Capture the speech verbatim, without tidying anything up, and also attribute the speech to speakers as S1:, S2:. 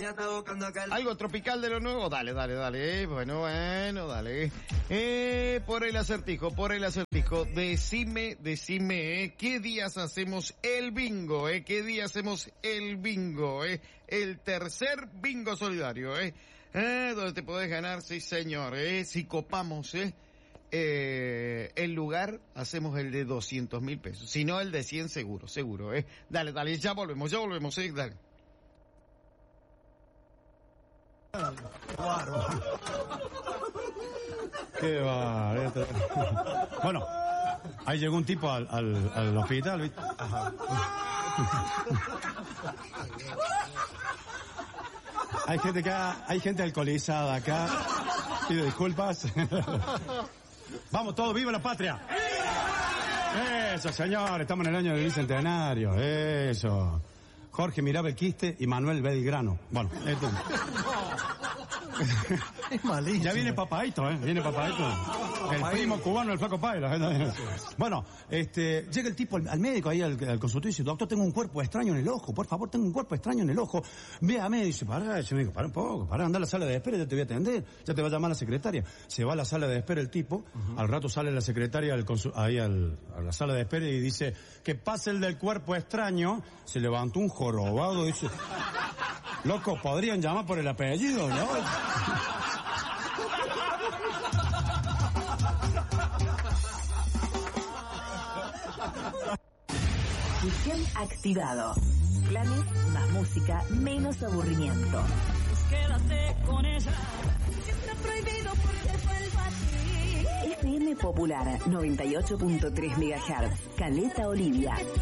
S1: Algo tropical de lo nuevo, dale, dale, dale, eh. bueno, bueno, dale. Eh, por el acertijo, por el acertijo, decime, decime, eh, ¿qué días hacemos el bingo, eh? ¿Qué día hacemos el bingo, eh? El tercer bingo solidario, eh. Eh, donde te podés ganar, sí señor, eh. Si copamos, eh. Eh, el lugar, hacemos el de doscientos mil pesos, si no el de cien seguro, seguro, eh. Dale, dale, ya volvemos, ya volvemos, eh, dale.
S2: Qué va. Bueno, ahí llegó un tipo al, al, al hospital, ¿viste? Ajá. Hay gente acá, hay gente alcoholizada acá. Pido disculpas. Vamos todos, ¡viva la patria! Eso, señor, estamos en el año del bicentenario. Eso. Jorge Miraba el Quiste y Manuel Belgrano. Bueno, esto.
S3: Es malísimo.
S2: Ya viene Papaito, ¿eh? Viene Papaito. El primo cubano, el flaco Paila. Bueno, este, llega el tipo al, al médico ahí al, al consultorio y dice, doctor, tengo un cuerpo extraño en el ojo, por favor, tengo un cuerpo extraño en el ojo. Véame, y dice, pará, dice, médico, pará un poco, pará, anda a la sala de espera, ya te voy a atender, ya te va a llamar la secretaria. Se va a la sala de espera el tipo, uh-huh. Al rato sale la secretaria al consu- ahí al, a la sala de espera y dice, que pase el del cuerpo extraño, se levantó un jorobado y dice, loco, podrían llamar por el apellido, ¿no?
S4: Fusión activado. Planes más música, menos aburrimiento.
S5: Quédate con ella. Está prohibido porque vuelvo a ti.
S4: F M Popular noventa y ocho punto tres megahertz. Caleta Olivia.